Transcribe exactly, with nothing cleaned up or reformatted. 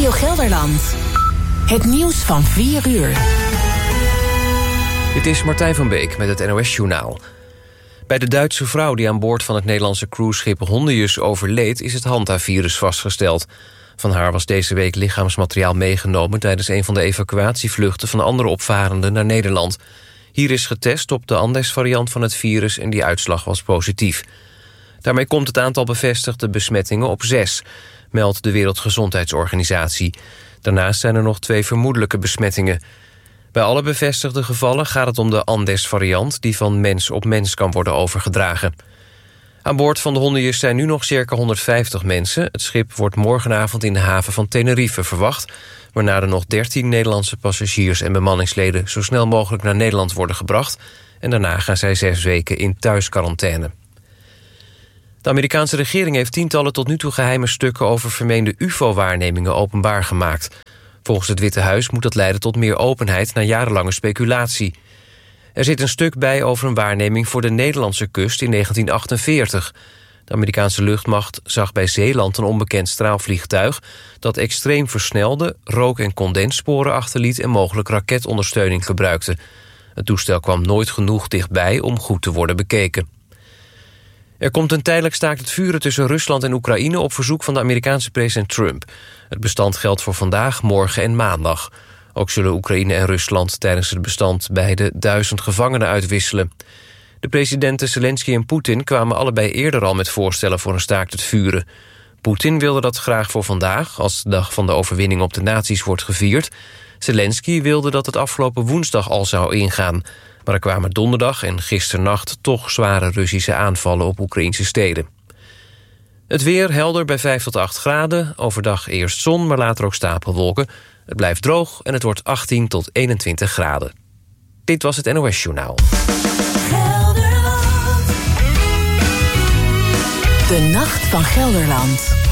Radio Gelderland. Het nieuws van vier uur. Dit is Martijn van Beek met het N O S-journaal. Bij de Duitse vrouw die aan boord van het Nederlandse cruiseschip Hondius overleed, is het Hanta-virus vastgesteld. Van haar was deze week lichaamsmateriaal meegenomen tijdens een van de evacuatievluchten van andere opvarenden naar Nederland. Hier is getest op de Andes-variant van het virus en die uitslag was positief. Daarmee komt het aantal bevestigde besmettingen op zes, meldt de Wereldgezondheidsorganisatie. Daarnaast zijn er nog twee vermoedelijke besmettingen. Bij alle bevestigde gevallen gaat het om de Andes-variant, die van mens op mens kan worden overgedragen. Aan boord van de Hondius zijn nu nog circa honderdvijftig mensen. Het schip wordt morgenavond in de haven van Tenerife verwacht, waarna er nog dertien Nederlandse passagiers en bemanningsleden zo snel mogelijk naar Nederland worden gebracht en daarna gaan zij zes weken in thuisquarantaine. De Amerikaanse regering heeft tientallen tot nu toe geheime stukken over vermeende U F O-waarnemingen openbaar gemaakt. Volgens het Witte Huis moet dat leiden tot meer openheid na jarenlange speculatie. Er zit een stuk bij over een waarneming voor de Nederlandse kust in negentien achtenveertig. De Amerikaanse luchtmacht zag bij Zeeland een onbekend straalvliegtuig dat extreem versnelde, rook- en condenssporen achterliet en mogelijk raketondersteuning gebruikte. Het toestel kwam nooit genoeg dichtbij om goed te worden bekeken. Er komt een tijdelijk staakt het vuren tussen Rusland en Oekraïne op verzoek van de Amerikaanse president Trump. Het bestand geldt voor vandaag, morgen en maandag. Ook zullen Oekraïne en Rusland tijdens het bestand beide duizend gevangenen uitwisselen. De presidenten Zelensky en Poetin kwamen allebei eerder al met voorstellen voor een staakt het vuren. Poetin wilde dat graag voor vandaag, als de dag van de overwinning op de nazi's wordt gevierd. Zelensky wilde dat het afgelopen woensdag al zou ingaan. Maar er kwamen donderdag en gisternacht toch zware Russische aanvallen op Oekraïnse steden. Het weer helder bij vijf tot acht graden. Overdag eerst zon, maar later ook stapelwolken. Het blijft droog en het wordt achttien tot eenentwintig graden. Dit was het N O S-journaal. De Nacht van Gelderland.